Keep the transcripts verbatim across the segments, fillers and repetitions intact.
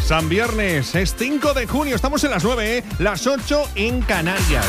San Viernes, es cinco de junio, estamos en las nueve, ¿eh? Las ocho en Canarias.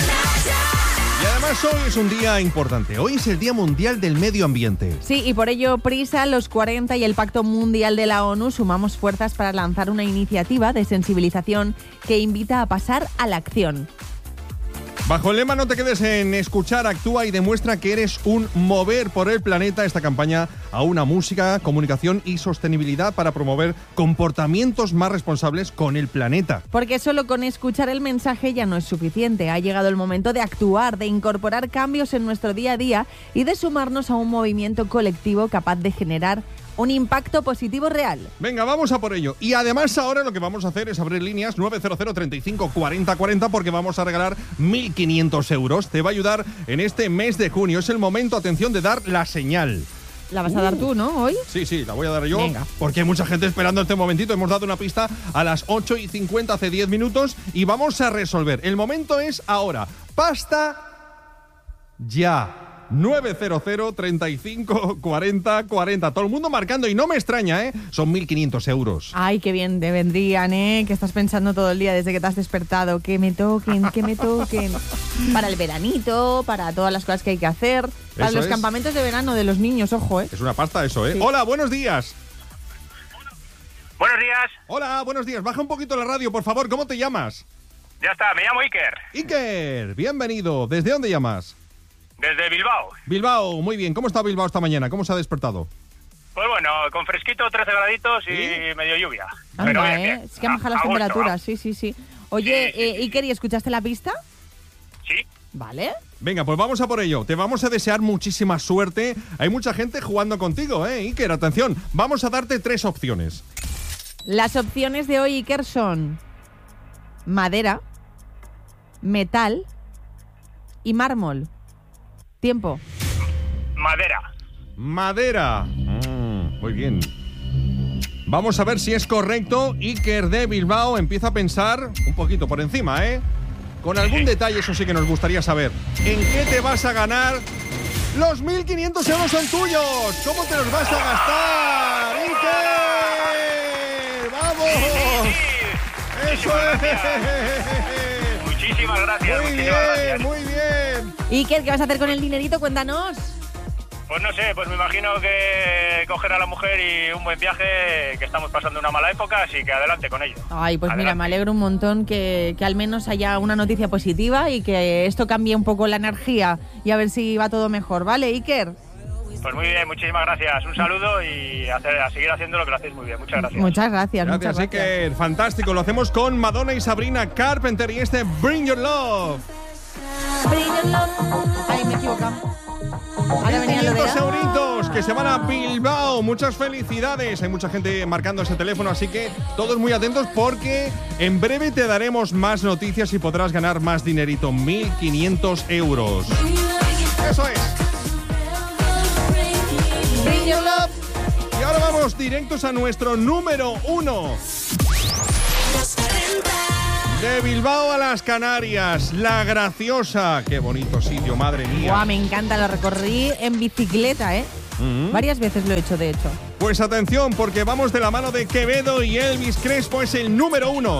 Y además hoy es un día importante, hoy es el Día Mundial del Medio Ambiente. Sí, y por ello Prisa, los cuarenta y el Pacto Mundial de la ONU sumamos fuerzas para lanzar una iniciativa de sensibilización que invita a pasar a la acción. Bajo el lema "No te quedes en escuchar, actúa y demuestra que eres un mover por el planeta", esta campaña aúna música, comunicación y sostenibilidad para promover comportamientos más responsables con el planeta. Porque solo con escuchar el mensaje ya no es suficiente. Ha llegado el momento de actuar, de incorporar cambios en nuestro día a día y de sumarnos a un movimiento colectivo capaz de generar un impacto positivo real. Venga, vamos a por ello. Y además ahora lo que vamos a hacer es abrir líneas nueve cero cero, treinta y cinco, cuarenta, cuarenta porque vamos a regalar mil quinientos euros. Te va a ayudar en este mes de junio. Es el momento, atención, de dar la señal. La vas a dar tú, ¿no? Hoy. Sí, sí, la voy a dar yo. Venga. Porque hay mucha gente esperando este momentito. Hemos dado una pista a las ocho y cincuenta, hace diez minutos, y vamos a resolver. El momento es ahora. Pasta ya. nueve cero cero, treinta y cinco, cuarenta, cuarenta. Todo el mundo marcando y no me extraña, ¿eh? Son mil quinientos euros. Ay, qué bien te vendrían, ¿eh? Que estás pensando todo el día desde que te has despertado. Que me toquen, que me toquen. Para el veranito, para todas las cosas que hay que hacer. Para Eso los es. campamentos de verano de los niños, ojo, ¿eh? Es una pasta eso, ¿eh? Sí. Hola, buenos días. Buenos días. Hola, buenos días. Baja un poquito la radio, por favor. ¿Cómo te llamas? Ya está, me llamo Iker. Iker, bienvenido. ¿Desde dónde llamas? Desde Bilbao. Bilbao, muy bien. ¿Cómo está Bilbao esta mañana? ¿Cómo se ha despertado? Pues bueno, con fresquito, trece graditos y ¿Sí? medio lluvia. Anda, Pero bien, ¿eh? bien. Es que han bajado las A- a gusto, temperaturas, sí, sí, sí. Oye, Sí, sí, eh, sí, Iker, ¿y escuchaste la pista? Sí. Vale. Venga, pues vamos a por ello. Te vamos a desear muchísima suerte. Hay mucha gente jugando contigo, ¿eh? Iker, atención. Vamos a darte tres opciones. Las opciones de hoy, Iker, son madera, metal y mármol. Tiempo. Madera. Madera. Mm, muy bien. Vamos a ver si es correcto. Iker de Bilbao empieza a pensar un poquito por encima, ¿eh? Con algún detalle, eso sí que nos gustaría saber. ¿En qué te vas a ganar? ¡Los mil quinientos euros son tuyos! ¿Cómo te los vas a gastar? ¡Iker! ¡Vamos! Sí, ¡Eso Muchísimas es! Muchísimas gracias. Muy muchísimas bien, gracias. muy bien. Iker, ¿qué vas a hacer con el dinerito? Cuéntanos. Pues no sé, pues me imagino que coger a la mujer y un buen viaje, que estamos pasando una mala época, así que adelante con ello. Ay, pues mira, Adelante. me alegro un montón que, que al menos haya una noticia positiva y que esto cambie un poco la energía y a ver si va todo mejor, ¿vale, Iker? Pues muy bien, muchísimas gracias. Un saludo y a, hacer- a seguir haciendo lo que lo hacéis muy bien. Muchas gracias. Muchas gracias, Gracias, muchas gracias. Iker. Fantástico. Lo hacemos con Madonna y Sabrina Carpenter y este Bring Your Love. Ay, me he equivocado. Ahora venía lo de... quinientos euritos que se van a Bilbao. Muchas felicidades. Hay mucha gente marcando ese teléfono, así que todos muy atentos porque en breve te daremos más noticias y podrás ganar más dinerito. mil quinientos euros. Eso es. Bring your love. Y ahora vamos directos a nuestro número uno. De Bilbao a las Canarias, La Graciosa. Qué bonito sitio, madre mía. Guau, me encanta, lo recorrí en bicicleta, ¿eh? Mm. Varias veces lo he hecho, de hecho. Pues atención, porque vamos de la mano de Quevedo y Elvis Crespo es el número uno.